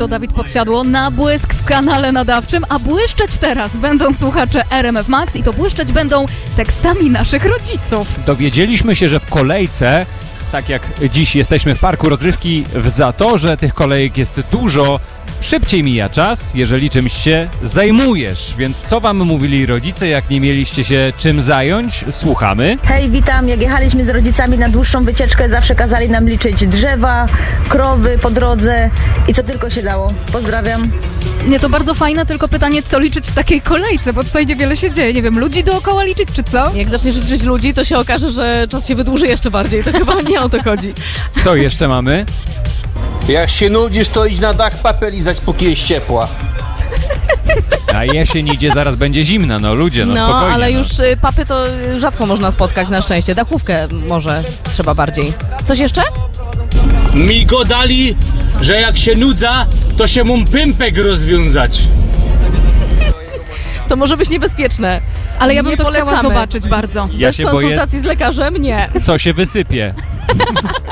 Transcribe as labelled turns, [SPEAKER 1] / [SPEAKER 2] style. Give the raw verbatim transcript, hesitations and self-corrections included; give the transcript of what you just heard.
[SPEAKER 1] to Dawid Podsiadło, na błysk w kanale nadawczym, a błyszczeć teraz będą słuchacze R M F Max i to błyszczeć będą tekstami naszych rodziców.
[SPEAKER 2] Dowiedzieliśmy się, że w kolejce, tak jak dziś jesteśmy w parku rozrywki w Zatorze, tych kolejek jest dużo. Szybciej mija czas, jeżeli czymś się zajmujesz. Więc co wam mówili rodzice, jak nie mieliście się czym zająć? Słuchamy.
[SPEAKER 3] Hej, witam. Jak jechaliśmy z rodzicami na dłuższą wycieczkę, zawsze kazali nam liczyć drzewa, krowy po drodze i co tylko się dało. Pozdrawiam.
[SPEAKER 1] Nie, to bardzo fajne, tylko pytanie, co liczyć w takiej kolejce, bo tutaj niewiele się dzieje. Nie wiem, ludzi dookoła liczyć, czy co?
[SPEAKER 4] Jak zaczniesz liczyć ludzi, to się okaże, że czas się wydłuży jeszcze bardziej. To chyba nie o to chodzi.
[SPEAKER 2] Co jeszcze mamy?
[SPEAKER 5] Jak się nudzisz, to idź na dach papę lizać, póki jest ciepła.
[SPEAKER 2] A jesień idzie, zaraz będzie zimna, no ludzie, no,
[SPEAKER 4] No,
[SPEAKER 2] spokojnie.
[SPEAKER 4] ale
[SPEAKER 2] no.
[SPEAKER 4] już y, papy to y, rzadko można spotkać na szczęście. Dachówkę może trzeba bardziej. Coś jeszcze?
[SPEAKER 6] Mi go dali, że jak się nudza, to się mu pympek rozwiązać.
[SPEAKER 4] To może być niebezpieczne.
[SPEAKER 1] Ale ja bym
[SPEAKER 4] Nie
[SPEAKER 1] to
[SPEAKER 4] polecamy.
[SPEAKER 1] chciała zobaczyć bardzo.
[SPEAKER 2] Ja
[SPEAKER 4] Bez
[SPEAKER 2] się boję,
[SPEAKER 4] konsultacji z lekarzem? Nie.
[SPEAKER 2] co się wysypie.